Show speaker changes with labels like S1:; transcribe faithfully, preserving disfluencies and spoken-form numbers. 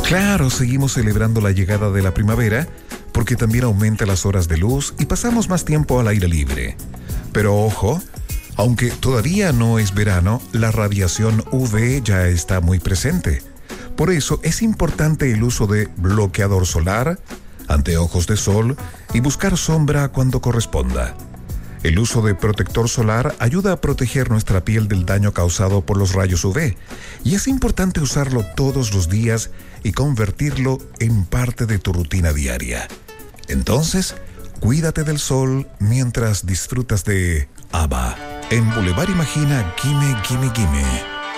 S1: Claro, seguimos celebrando la llegada de la primavera porque también aumenta las horas de luz y pasamos más tiempo al aire libre. Pero ojo, aunque todavía no es verano, la radiación U V ya está muy presente. Por eso es importante el uso de bloqueador solar, anteojos de sol y buscar sombra cuando corresponda. El uso de protector solar ayuda a proteger nuestra piel del daño causado por los rayos U V y es importante usarlo todos los días y convertirlo en parte de tu rutina diaria. Entonces, cuídate del sol mientras disfrutas de ABBA en Boulevard Imagina Gimme Gimme Gimme.